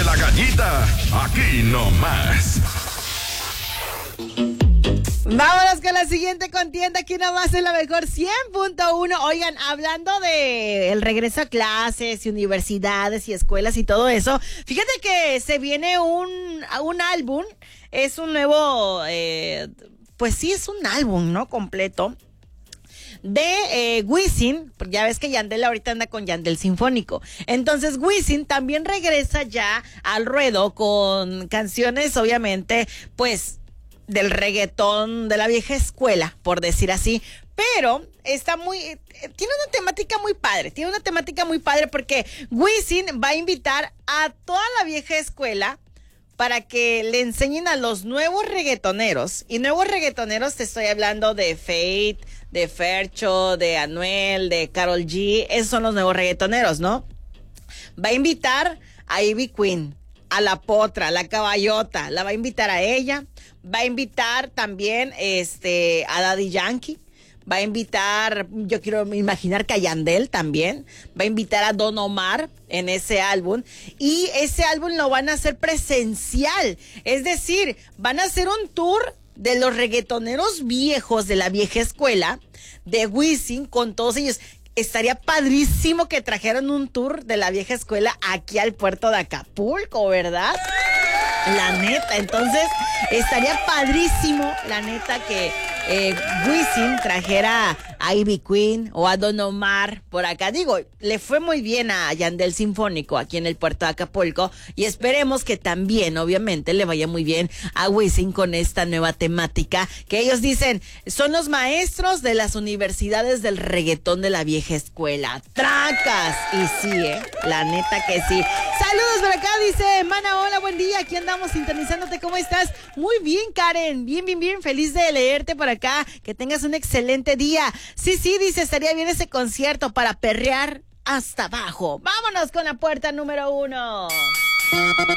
la Gallita, aquí nomás. Vámonos con la siguiente contienda, aquí nomás en la mejor 100.1. Oigan, hablando de el regreso a clases y universidades y escuelas y todo eso, fíjate que se viene un álbum, es un nuevo, pues sí, es un álbum, ¿no? Completo. De Wisin, porque ya ves que Yandel ahorita anda con Yandel Sinfónico. Entonces Wisin también regresa ya al ruedo con canciones, obviamente, pues del reggaetón de la vieja escuela, por decir así, pero está tiene una temática muy padre, porque Wisin va a invitar a toda la vieja escuela para que le enseñen a los nuevos reggaetoneros. Y nuevos reggaetoneros te estoy hablando de Fate, de Fercho, de Anuel, de Karol G. Esos son los nuevos reggaetoneros, ¿no? Va a invitar a Ivy Queen, a La Potra, a La Caballota. La va a invitar a ella. Va a invitar también a Daddy Yankee. Va a invitar, yo quiero imaginar que a Yandel también. Va a invitar a Don Omar en ese álbum. Y ese álbum lo van a hacer presencial. Es decir, van a hacer un tour de los reggaetoneros viejos de la vieja escuela, de Wisin, con todos ellos. Estaría padrísimo que trajeran un tour de la vieja escuela aquí al puerto de Acapulco, ¿verdad? La neta, entonces estaría padrísimo, la neta, que Wisin trajera a Ivy Queen o a Don Omar por acá. Digo, le fue muy bien a Yandel Sinfónico aquí en el puerto de Acapulco y esperemos que también, obviamente, le vaya muy bien a Wisin con esta nueva temática que ellos dicen son los maestros de las universidades del reggaetón de la vieja escuela. ¡Tracas! Y sí, la neta que sí. Saludos por acá, dice Mana, hola, buen día, aquí andamos sintonizándote, ¿cómo estás? Muy bien, Karen, bien, feliz de leerte por acá, que tengas un excelente día. Sí, dice, estaría bien ese concierto para perrear hasta abajo. Vámonos con la puerta número 1.